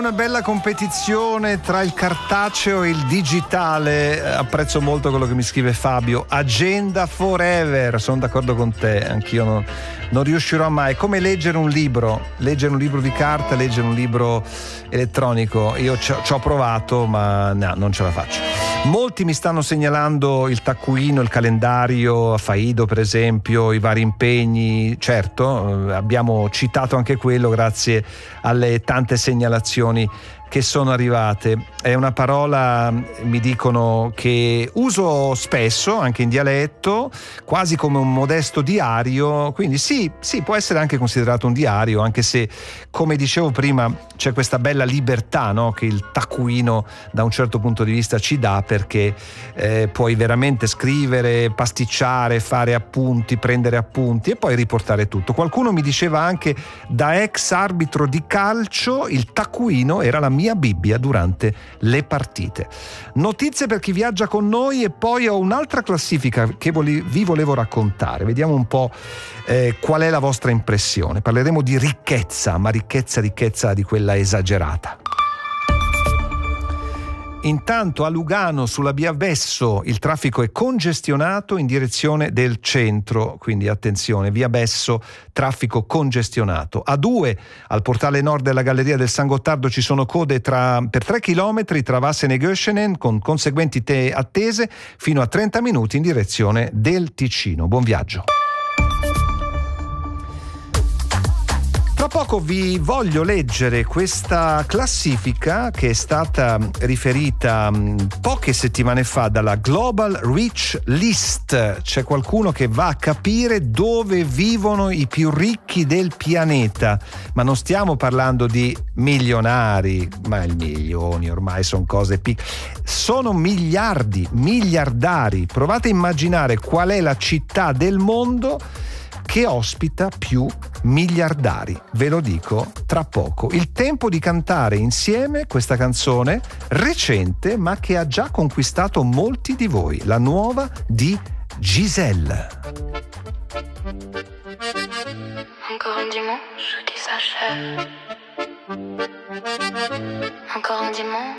una bella competizione tra il cartaceo e il digitale. Apprezzo molto quello che mi scrive Fabio. Agenda forever, sono d'accordo con te, anch'io non riuscirò mai. È come leggere un libro di carta, leggere un libro elettronico. Io ci ho provato, ma no, non ce la faccio. Molti mi stanno segnalando il taccuino, il calendario, a Faido per esempio, i vari impegni. Certo, abbiamo citato anche quello grazie alle tante segnalazioni che sono arrivate. È una parola, mi dicono, che uso spesso anche in dialetto, quasi come un modesto diario, quindi sì, può essere anche considerato un diario, anche se, come dicevo prima, c'è questa bella libertà, no, che il taccuino da un certo punto di vista ci dà, perché puoi veramente scrivere, pasticciare, fare appunti, prendere appunti e poi riportare tutto. Qualcuno mi diceva anche: da ex arbitro di calcio il taccuino era la mia Bibbia durante le partite. Notizie per chi viaggia con noi, e poi ho un'altra classifica che vi volevo raccontare. Vediamo un po' qual è la vostra impressione. Parleremo di ricchezza, ma ricchezza di quella esagerata. Intanto a Lugano sulla via Besso il traffico è congestionato in direzione del centro, quindi attenzione, via Besso, traffico congestionato. A 2 al portale nord della Galleria del San Gottardo ci sono code per 3 chilometri tra Vassen e Göschenen, con conseguenti attese fino a 30 minuti in direzione del Ticino. Buon viaggio. Tra poco vi voglio leggere questa classifica che è stata riferita poche settimane fa dalla Global Rich List. C'è qualcuno che va a capire dove vivono i più ricchi del pianeta, ma non stiamo parlando di milionari, ma i milioni ormai sono cose piccole, sono miliardari. Provate a immaginare qual è la città del mondo che ospita più miliardari. Ve lo dico tra poco. Il tempo di cantare insieme questa canzone recente, ma che ha già conquistato molti di voi, la nuova di Giselle. Encore un dimanche qui s'achève. Encore un dimanche